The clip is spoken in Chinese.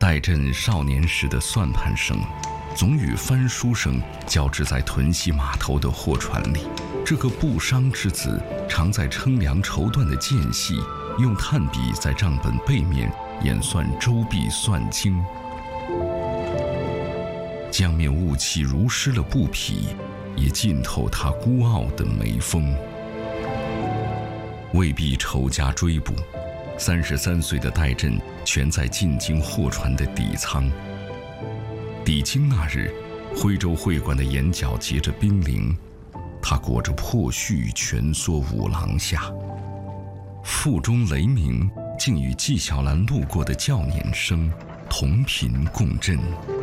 戴震少年时的算盘声，总与翻书声交织在屯溪码头的货船里。这个不商之子，常在称量绸缎的间隙，用炭笔在账本背面演算周币算经。江面雾气如湿了布匹，也浸透他孤傲的眉峰。未必仇家追捕，33岁的戴震全在进京货船的底舱。抵京那日，徽州会馆的檐角结着冰凌，他裹着破絮蜷缩五廊下。腹中雷鸣，竟与纪晓岚路过的叫撵声同频共振。